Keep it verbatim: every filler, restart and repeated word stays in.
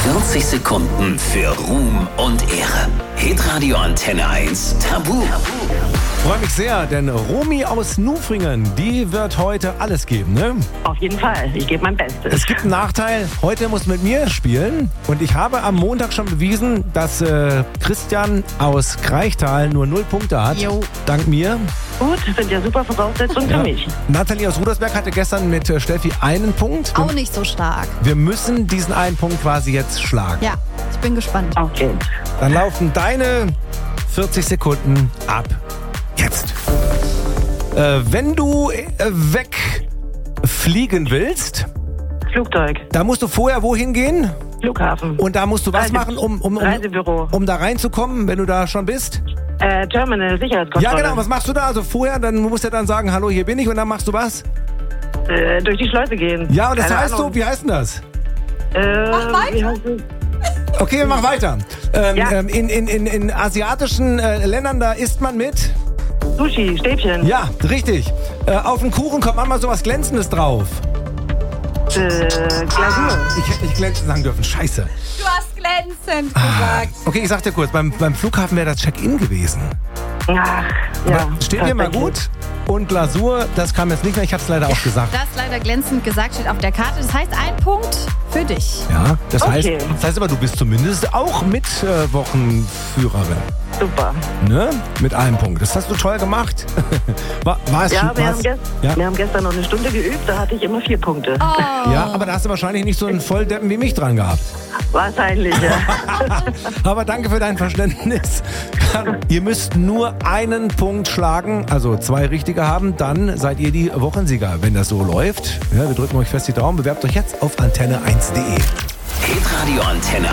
vierzig Sekunden für Ruhm und Ehre. Hitradio Antenne eins Tabu. Ich freue mich sehr, denn Romy aus Nufringen, die wird heute alles geben, ne? Auf jeden Fall, ich gebe mein Bestes. Es gibt einen Nachteil, heute muss mit mir spielen und ich habe am Montag schon bewiesen, dass äh, Christian aus Kreichtal nur null Punkte hat. Jo. Dank mir. Gut, das sind ja super Voraussetzungen Ja. für mich. Nathalie aus Rudersberg hatte gestern mit äh, Steffi einen Punkt. Auch nicht so stark. Wir müssen diesen einen Punkt quasi jetzt schlagen. Ja, ich bin gespannt. Okay. Dann laufen deine vierzig Sekunden ab. Jetzt. Äh, wenn du äh, wegfliegen willst, Flugzeug, da musst du vorher wohin gehen? Flughafen, Und da musst du was Reise- machen, um, um, um, Reisebüro, um da reinzukommen, wenn du da schon bist? äh, Terminal, Sicherheitskontrolle. Ja, genau. Was machst du da? Also vorher, dann musst du dann sagen, hallo, hier bin ich. Und dann machst du was? Äh, durch die Schleuse gehen. Ja, und das Keine heißt Ahnung. so, wie heißt denn das? Äh, Mach weiter. wie heißt es? Okay, mach weiter. Ähm, Ja. ähm, in, in, in, in asiatischen äh, Ländern, da isst man mit? Sushi, Stäbchen, Ja, richtig. Äh, auf den Kuchen kommt manchmal sowas Glänzendes drauf. äh, Glasur. Ich hätte nicht glänzend sagen dürfen. Scheiße. Du hast glänzend gesagt. Okay, ich sag dir kurz, beim, beim Flughafen wäre das Check-in gewesen. Ach, ja. Aber steht mir mal tatsächlich. gut. Und Glasur, das kam jetzt nicht mehr. Ich hab's leider auch gesagt. Das leider glänzend gesagt steht auf der Karte. Das heißt, ein Punkt für dich. Ja, das, Okay. heißt, das heißt aber, du bist zumindest auch Mitwochenführerin. Super. Ne? Mit einem Punkt. Das hast du toll gemacht. War, war es Ja, schon wir was? haben, gest Ja? wir haben gestern noch eine Stunde geübt, da hatte ich immer vier Punkte. Oh. Ja, aber da hast du wahrscheinlich nicht so einen Volldeppen wie mich dran gehabt. Wahrscheinlich, ja. Aber danke für dein Verständnis. Ihr müsst nur einen Punkt schlagen, also zwei richtige haben, dann seid ihr die Wochensieger, wenn das so läuft. Ja, wir drücken euch fest die Daumen, bewerbt euch jetzt auf antenne eins punkt de. Hitradio Antenne